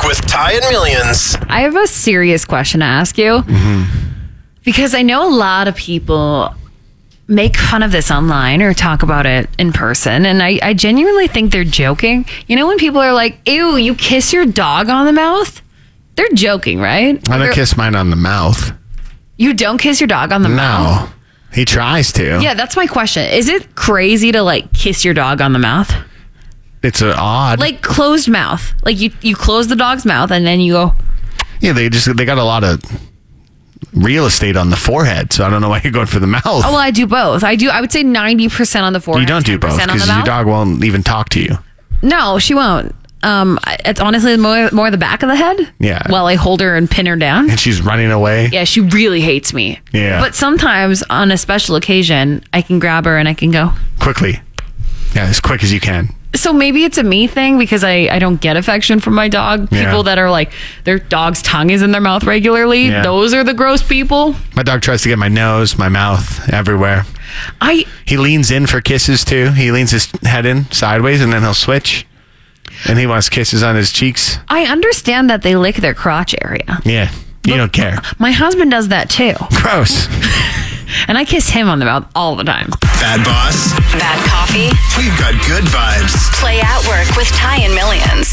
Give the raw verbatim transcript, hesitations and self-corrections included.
with Ty and Millions. I have a serious question to ask you. Mm-hmm. Because I know a lot of people make fun of this online or talk about it in person. And I, I genuinely think they're joking. You know when people are like, ew, you kiss your dog on the mouth? They're joking, right? I don't They're- kiss mine on the mouth. You don't kiss your dog on the mouth? No. He tries to. Yeah, that's my question. Is it crazy to like kiss your dog on the mouth? It's uh, odd. Like closed mouth. Like you, you close the dog's mouth and then you go. Yeah, they just they got a lot of real estate on the forehead, so I don't know why you're going for the mouth. Oh, well, I do both. I do. I would say ninety percent on the forehead. You don't do both ten percent on the because your mouth. dog won't even talk to you. No, she won't. Um, it's honestly more more the back of the head. Yeah. While I hold her and pin her down. And she's running away. Yeah, she really hates me. Yeah. But sometimes on a special occasion, I can grab her and I can go. Quickly. Yeah, as quick as you can. So maybe it's a me thing because I, I don't get affection from my dog. Yeah. People that are like, their dog's tongue is in their mouth regularly. Yeah. Those are the gross people. My dog tries to get my nose, my mouth, everywhere. I He leans in for kisses too. He leans his head in sideways and then he'll switch. And he wants kisses on his cheeks. I understand that they lick their crotch area. Yeah. You don't care. My husband does that too. Gross. And I kiss him on the mouth all the time. Bad boss. Bad coffee. We've got good vibes. Play at work with Ty and Millions.